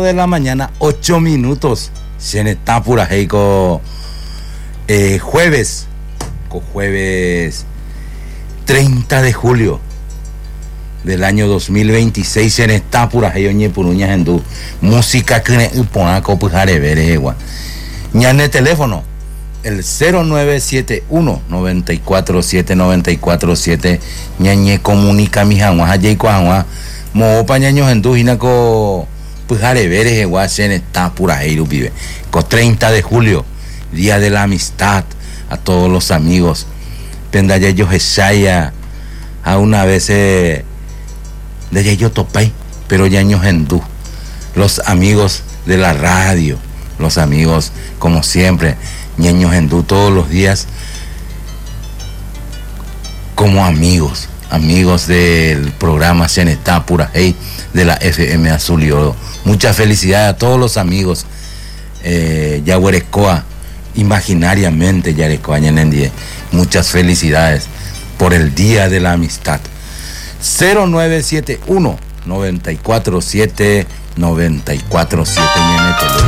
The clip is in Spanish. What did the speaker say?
de la mañana, 8 minutos. Se está pura heico. Jueves 30 de julio del año 2026. Se está pura heioñe puruña hendú. Música que pona copujare veregua. Ñane teléfono. El 0971-947-947 ñañe comunica mi jangua hayeiko jangua mo pañaño hendú hinaco pujare veres guachen está pura heiru vive con 30 de julio, día de la amistad. A todos los amigos pendaya yo heshaya a una vez de yo topay pero ñaño hendú, los amigos de la radio, los amigos como siempre ñeños hendú todos los días como amigos del programa Senetá Pura Hey de la FM Azul y Oro. Muchas felicidades a todos los amigos Yaguarecoa, imaginariamente Yaguarecoa ñenendie. Muchas felicidades por el Día de la Amistad. 0971 947 947 ñenete.